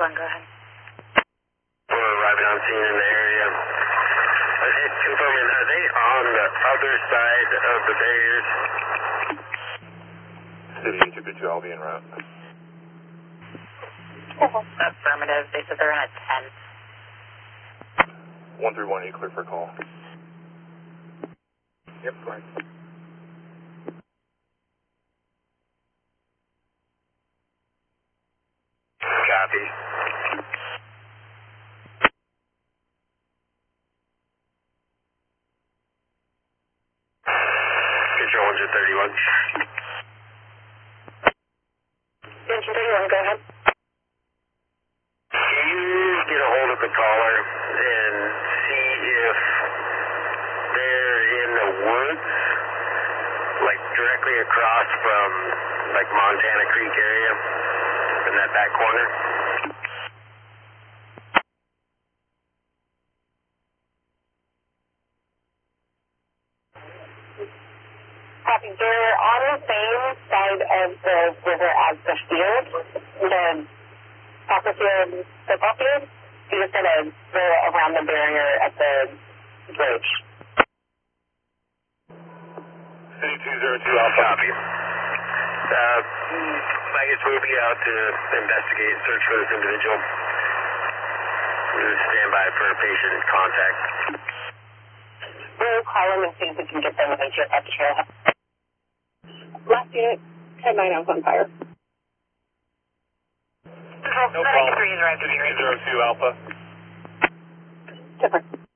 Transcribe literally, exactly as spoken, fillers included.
one, go ahead. We're arriving on scene in the area. Uh, it's confirming, are they on the other side of the barriers? City two fifty-two, I'll be en route. Affirmative, they said they're in a ten. one three one, you clear for call. Yep, fine. Copy. Control one thirty-one. one thirty-one, go ahead. Can you get a hold of the caller and see if they're in the woods, like directly across from like Montana Creek area, in that back corner? Copy. They're on the same side of the river as the field, the soccer field, football field. You just gotta go around the barrier at the bridge. City two zero two, Alpha. Copy. Uh, I guess we'll be out to investigate, search for this individual. We'll stand by for patient contact. We'll call them and see if we can get them at the trailhead. Last unit, ten nine out on fire. Control No seven three is arrived at the area. zero two, Alpha. Different.